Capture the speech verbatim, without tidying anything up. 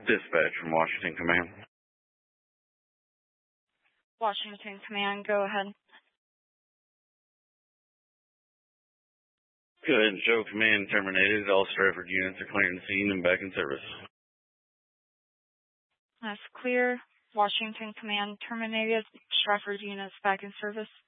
Dispatch from Washington Command. Washington Command, go ahead. Go ahead and show command terminated. All Stratford units are clearing the scene and back in service. That's clear. Washington Command terminated. Stratford units back in service.